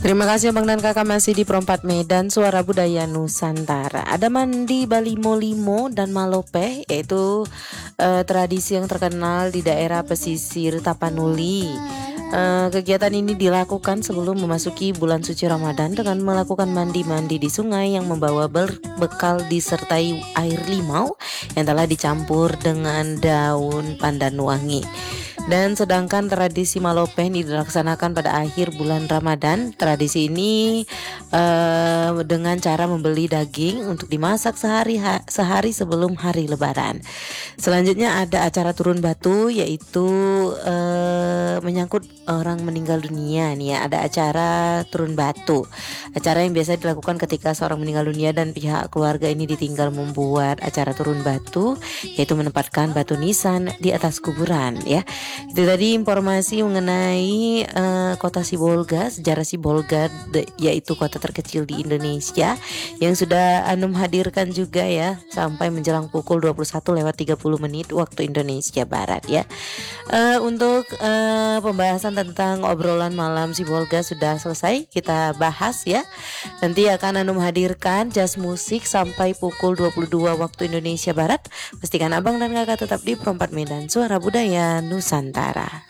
Terima kasih Abang dan Kakak masih di Perempat Medan Suara Budaya Nusantara. Ada mandi Balimo-limo dan Malope, yaitu tradisi yang terkenal di daerah pesisir Tapanuli. Kegiatan ini dilakukan sebelum memasuki bulan suci Ramadan dengan melakukan mandi-mandi di sungai yang membawa berbekal disertai air limau yang telah dicampur dengan daun pandan wangi. Dan sedangkan tradisi Malopen dilaksanakan pada akhir bulan Ramadan. Tradisi ini dengan cara membeli daging untuk dimasak sehari sebelum hari Lebaran. Selanjutnya ada acara turun batu, yaitu menyangkut orang meninggal dunia nih ya. Ada acara turun batu, acara yang biasa dilakukan ketika seorang meninggal dunia dan pihak keluarga ini ditinggal membuat acara turun batu, yaitu menempatkan batu nisan di atas kuburan ya. Itu tadi informasi mengenai kota Sibolga, sejarah Sibolga, yaitu kota terkecil di Indonesia yang sudah Anum hadirkan juga ya sampai menjelang pukul 21:30 waktu Indonesia Barat ya. Untuk pembahasan tentang obrolan malam Sibolga sudah selesai kita bahas ya. Nanti akan Anum hadirkan jazz musik sampai pukul 22 waktu Indonesia Barat. Pastikan Abang dan Kakak tetap di Perempat Medan Suara Budaya Nusantara.